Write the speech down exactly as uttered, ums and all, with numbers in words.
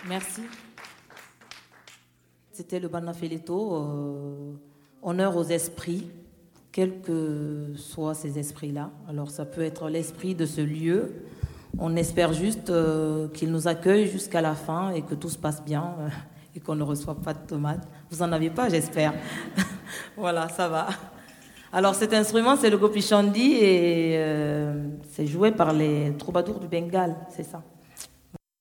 Merci. C'était le Banafeleto, euh, honneur aux esprits, quels que soient ces esprits-là. Alors ça peut être l'esprit de ce lieu. On espère juste euh, qu'il nous accueille jusqu'à la fin et que tout se passe bien euh, et qu'on ne reçoive pas de tomates. Vous en avez pas, j'espère. Voilà, ça va. Alors cet instrument, c'est le gopichandi et euh, c'est joué par les troubadours du Bengale, c'est ça.